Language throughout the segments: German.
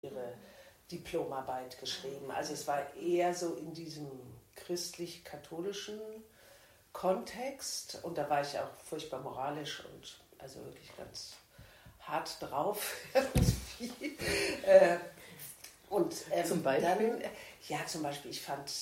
ihre Diplomarbeit geschrieben. Also es war eher so in diesem christlich-katholischen Kontext und da war ich auch furchtbar moralisch und also wirklich ganz hart drauf. Und zum Beispiel? dann, ja, zum Beispiel, ich fand,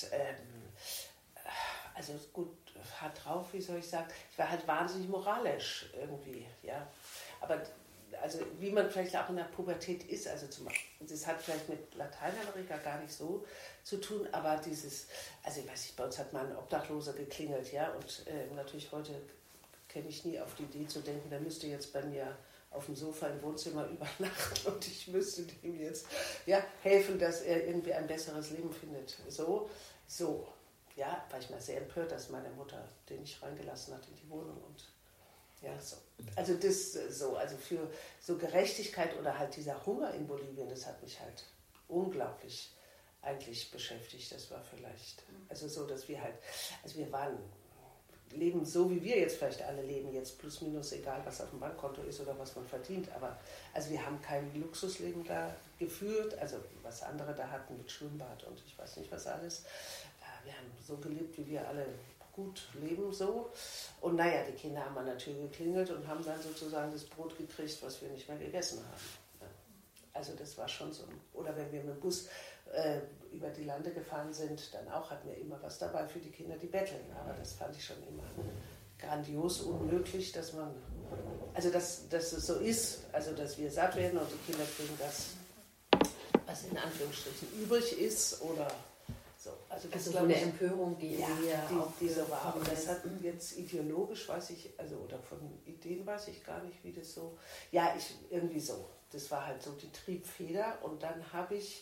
also gut, hart drauf, wie soll ich sagen, ich war halt wahnsinnig moralisch irgendwie, ja. Aber also wie man vielleicht auch in der Pubertät ist, also zum Beispiel, das hat vielleicht mit Lateinamerika gar nicht so zu tun, aber dieses, also ich weiß nicht, bei uns hat mal ein Obdachloser geklingelt, ja, und natürlich heute käme ich nie auf die Idee zu denken, der müsste jetzt bei mir auf dem Sofa im Wohnzimmer übernachten und ich müsste ihm jetzt ja, helfen, dass er irgendwie ein besseres Leben findet. So, ja, war ich mal sehr empört, dass meine Mutter den nicht reingelassen hat in die Wohnung und ja, so. Also das so, also für so Gerechtigkeit oder halt dieser Hunger in Bolivien, das hat mich halt unglaublich eigentlich beschäftigt. Das war vielleicht, also so, dass wir halt, also wir leben so, wie wir jetzt vielleicht alle leben, jetzt plus minus, egal was auf dem Bankkonto ist oder was man verdient, aber also wir haben kein Luxusleben da geführt, also was andere da hatten mit Schwimmbad und ich weiß nicht was alles. Wir haben so gelebt, wie wir alle gut leben so. Und naja, die Kinder haben an der Tür geklingelt und haben dann sozusagen das Brot gekriegt, was wir nicht mehr gegessen haben. Ja. Also das war schon so. Oder wenn wir mit dem Bus über die Lande gefahren sind, dann auch hatten wir immer was dabei für die Kinder, die betteln. Aber das fand ich schon immer grandios unmöglich, dass man, also dass es so ist, also dass wir satt werden und die Kinder kriegen das, was in Anführungsstrichen übrig ist oder so. Also das so eine Empörung, die so war. Und das hat jetzt ideologisch, weiß ich, also oder von Ideen weiß ich gar nicht, wie das so, ja, irgendwie so. Das war halt so die Triebfeder und dann habe ich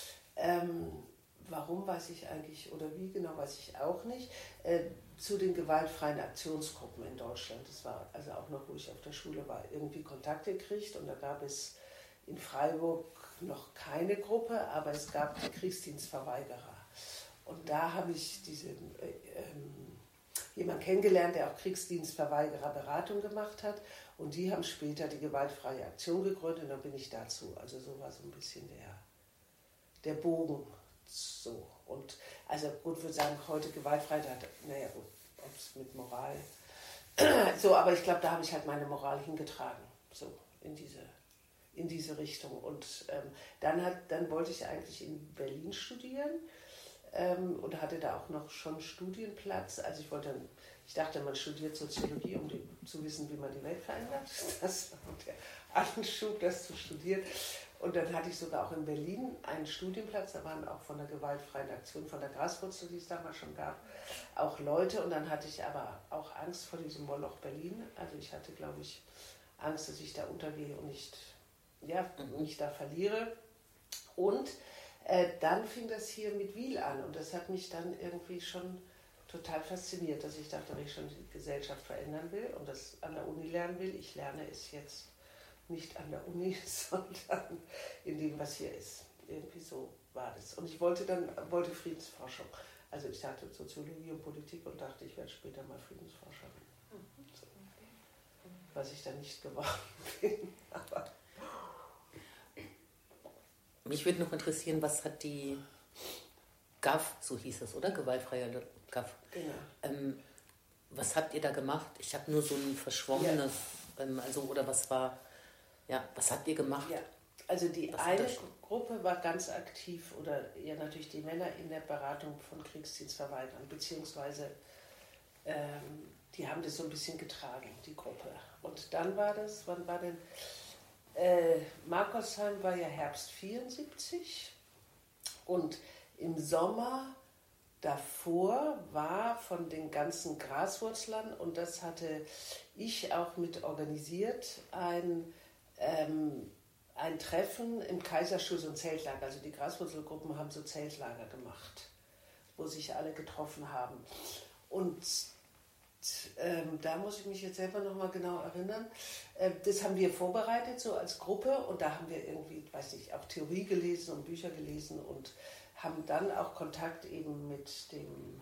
warum weiß ich eigentlich oder wie genau weiß ich auch nicht, zu den gewaltfreien Aktionsgruppen in Deutschland. Das war also auch noch, wo ich auf der Schule war, irgendwie Kontakt gekriegt und da gab es in Freiburg noch keine Gruppe, aber es gab die Kriegsdienstverweigerer. Und da habe ich jemanden kennengelernt, der auch Kriegsdienstverweigerer-Beratung gemacht hat und die haben später die gewaltfreie Aktion gegründet und dann bin ich dazu. Also so war so ein bisschen der Bogen so. Und also gut, würde sagen, heute Gewaltfreiheit, naja gut, ob es mit Moral, so, aber ich glaube, da habe ich halt meine Moral hingetragen, so in diese Richtung. Und dann wollte ich eigentlich in Berlin studieren und hatte da auch noch schon Studienplatz. Also ich dachte, man studiert Soziologie, um zu wissen, wie man die Welt verändert. Das war der Anschub, das zu studieren. Und dann hatte ich sogar auch in Berlin einen Studienplatz, da waren auch von der gewaltfreien Aktion, von der Graswurzel, die es damals schon gab, auch Leute. Und dann hatte ich aber auch Angst vor diesem Moloch Berlin. Also ich hatte, glaube ich, Angst, dass ich da untergehe und mich da verliere. Und dann fing das hier mit Wil an und das hat mich dann irgendwie schon total fasziniert, dass ich dachte, wenn ich schon die Gesellschaft verändern will und das an der Uni lernen will, ich lerne es jetzt nicht an der Uni, sondern in dem, was hier ist. Irgendwie so war das. Und ich wollte Friedensforschung. Also ich hatte Soziologie und Politik und dachte, ich werde später mal Friedensforscherin. So. Was ich dann nicht geworden bin. Aber mich würde noch interessieren, was hat die GAF, so hieß es, oder? Gewaltfreie GAF. Genau. Was habt ihr da gemacht? Ich habe nur so ein verschwommenes, oder was habt ihr gemacht? Ja, also die eine Gruppe war ganz aktiv, oder ja natürlich die Männer in der Beratung von Kriegsdienstverweigerern, beziehungsweise die haben das so ein bisschen getragen, die Gruppe. Und dann war das, wann war denn, Markolsheim war ja Herbst 74 und im Sommer davor war von den ganzen Graswurzlern, und das hatte ich auch mit organisiert, ein Treffen im Kaiserstuhl, so ein Zeltlager. Also die Graswurzelgruppen haben so Zeltlager gemacht, wo sich alle getroffen haben. Und da muss ich mich jetzt selber noch mal genau erinnern. Das haben wir vorbereitet, so als Gruppe. Und da haben wir irgendwie, weiß nicht, auch Theorie gelesen und Bücher gelesen und haben dann auch Kontakt eben mit dem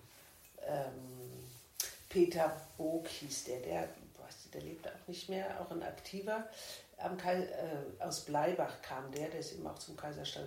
Peter Bog hieß der lebt auch nicht mehr, auch ein Aktiver. aus Bleibach kam der ist eben auch zum Kaiserstall